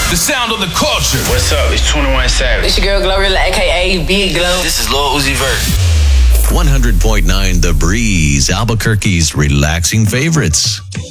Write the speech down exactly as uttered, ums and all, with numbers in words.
The sound of the culture. What's up? It's twenty-one Savage. It's your girl Glorilla, a k a. Big Glow. This is Lil Uzi Vert. one hundred point nine The Breeze, Albuquerque's relaxing favorites.